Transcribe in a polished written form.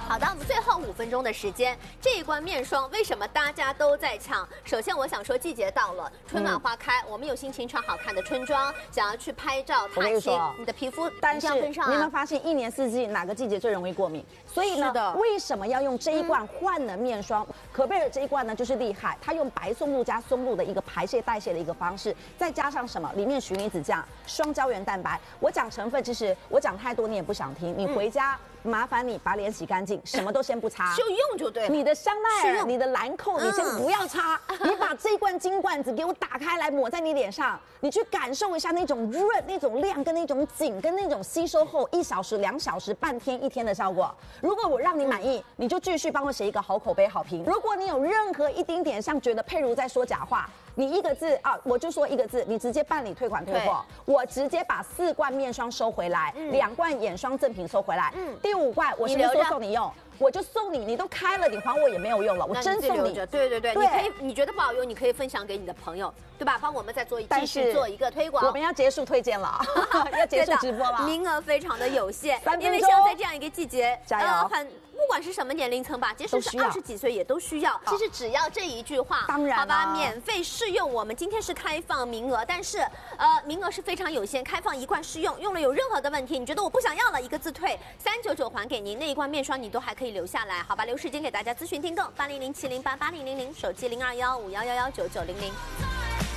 好的，我们最后5分钟的时间，这一罐面霜为什么大家都在抢？首先，我想说季节到了，春暖花开，我们有心情穿好看的春装，想要去拍照踏青，你的皮肤一定要跟上啊。 你有没有发现一年四季哪个季节最容易过敏？所以呢，为什么要用这一罐焕能面霜？可贝尔这一罐呢就是厉害，它用白松露加松露的一个排泄代谢的一个方式，再加上什么？里面循离子酱、双胶原蛋白。我讲成分，其实我讲太多你也不想听，你回家。麻烦你把脸洗干净，什么都先不擦， 就用就对了。 你的香奈儿、你的兰蔻，你先不要擦，你把这一罐金罐子给我打开来抹在你脸上，你去感受一下那种润、那种亮、跟那种紧、跟那种吸收后1小时、2小时、半天、1天的效果。如果我让你满意，你就继续帮我写一个好口碑、好评。如果你有任何一丁点像觉得佩如在说假话，你一个字啊，我就说一个字，你直接办理退款退货，我直接把4罐面霜收回来，2罐眼霜赠品收回来，第5罐我是不是说送你用？我就送你，你都开了，你还我也没有用了，我真送你。 对，你可以，你觉得不好用，你可以分享给你的朋友，对吧？帮我们再继续做一个推广。 我们要结束推荐了，要结束直播了， 名额非常的有限，因为像在这样一个季节， 加油！ 不管是什么年龄层吧，即使是20几岁也都需要。其实只要这一句话， 当然， 好吧，免费试用。我们今天是开放名额，但是名额是非常有限，开放1罐试用，用了有任何的问题，你觉得我不想要了，1个字退，399还给您，那一罐面霜你都还可以留下来，好吧？留时间给大家咨询订购，8007088000，手机0215111990。